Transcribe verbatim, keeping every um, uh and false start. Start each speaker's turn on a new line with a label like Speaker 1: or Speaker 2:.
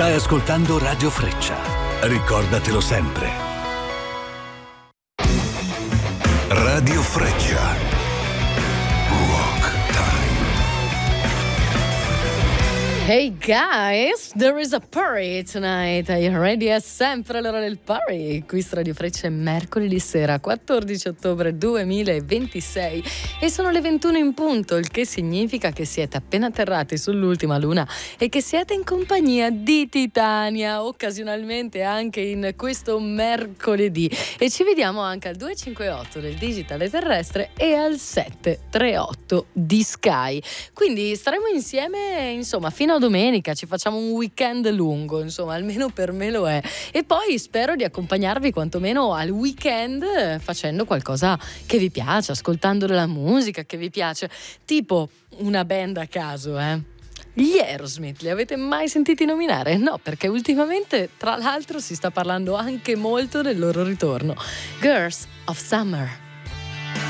Speaker 1: Stai ascoltando Radio Freccia. Ricordatelo sempre. Radio Freccia.
Speaker 2: Hey guys, there is a party tonight. Are you ready? È sempre l'ora del party. Qui su Radio Freccia è mercoledì sera, quattordici ottobre duemilaventisei e sono le ventuno in punto, il che significa che siete appena atterrati sull'ultima luna e che siete in compagnia di Titania, occasionalmente anche in questo mercoledì. E ci vediamo anche al due cinque otto del digitale terrestre e al sette tre otto di Sky. Quindi staremo insieme, insomma, fino a domenica, ci facciamo un weekend lungo, insomma, almeno per me lo è. E poi spero di accompagnarvi quantomeno al weekend facendo qualcosa che vi piace, ascoltando della musica che vi piace, tipo una band a caso, eh. Gli Aerosmith, li avete mai sentiti nominare? No, perché ultimamente, tra l'altro, si sta parlando anche molto del loro ritorno. Girls of Summer.